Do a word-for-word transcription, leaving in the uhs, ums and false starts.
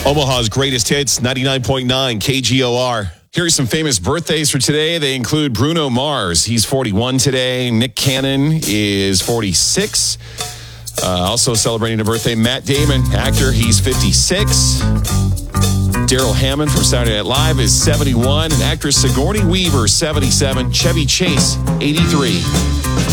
Omaha's greatest hits, ninety-nine point nine K G O R. Here are some famous birthdays for today. They include Bruno Mars. He's forty-one today. Nick Cannon is forty-six. Uh, also celebrating a birthday, Matt Damon, actor. He's fifty-six. Daryl Hammond from Saturday Night Live is seventy-one. And actress Sigourney Weaver, seventy-seven. Chevy Chase, eighty-three.